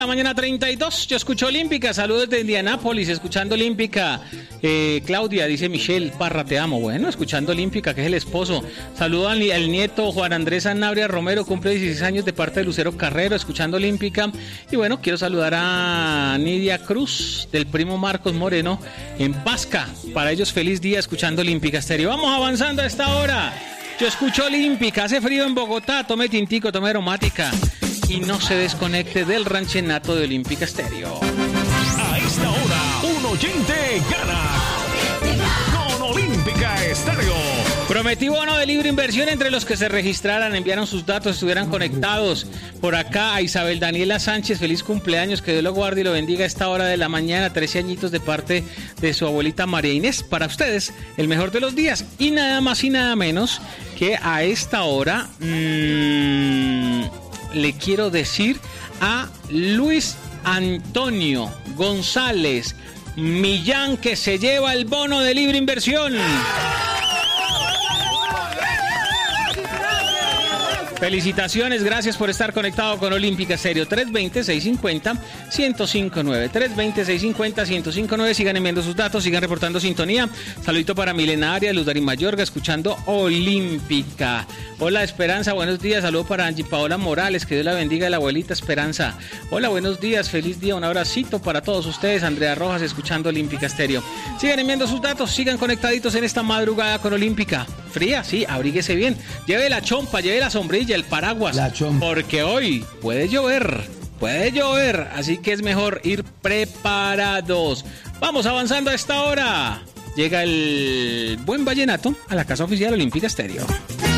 La mañana 32, yo escucho Olímpica, saludos de Indianápolis, escuchando Olímpica. Claudia, dice Michelle Parra, te amo. Bueno, escuchando Olímpica, que es el esposo. Saludo al nieto Juan Andrés Sanabria Romero, cumple 16 años de parte de Lucero Carrero, escuchando Olímpica. Y bueno, quiero saludar a Nidia Cruz, del primo Marcos Moreno, en Pasca. Para ellos, feliz día, escuchando Olímpica Estéreo. Vamos avanzando a esta hora. Yo escucho Olímpica, hace frío en Bogotá, tome tintico, tome aromática. Y no se desconecte del ranchenato de Olímpica Estéreo. A esta hora, un oyente gana con Olímpica Estéreo. Prometí bono de libre inversión entre los que se registraran, enviaron sus datos, estuvieran conectados. Por acá a Isabel Daniela Sánchez, feliz cumpleaños, que Dios lo guarde y lo bendiga a esta hora de la mañana, 13 añitos de parte de su abuelita María Inés. Para ustedes, el mejor de los días. Y nada más y nada menos que a esta hora... le quiero decir a Luis Antonio González Millán, que se lleva el bono de libre inversión. Felicitaciones, gracias por estar conectado con Olímpica Estéreo. 320-650-1059. 320-650-1059. Sigan enviando sus datos, sigan reportando sintonía. Saludito para Milenaria, Luz Darín Mayorga, escuchando Olímpica. Hola Esperanza, buenos días. Saludo para Angie Paola Morales, que Dios la bendiga, de la abuelita Esperanza. Hola, buenos días, feliz día, un abracito para todos ustedes. Andrea Rojas, escuchando Olímpica Estéreo. Sigan enviando sus datos, sigan conectaditos en esta madrugada con Olímpica. Fría, sí, abríguese bien. Lleve la chompa, lleve la sombrilla, el paraguas, porque hoy puede llover, así que es mejor ir preparados. Vamos avanzando a esta hora. Llega el buen vallenato a la casa oficial Olímpica Estéreo.